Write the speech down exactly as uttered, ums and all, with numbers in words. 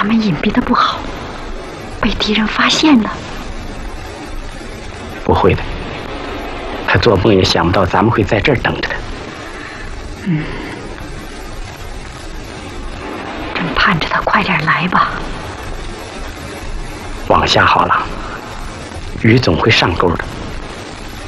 咱们隐蔽的不好，被敌人发现了。 不会的，他做梦也想不到咱们会在这儿等着他。 嗯，正盼着他快点来吧。 往下好了，鱼总会上钩的。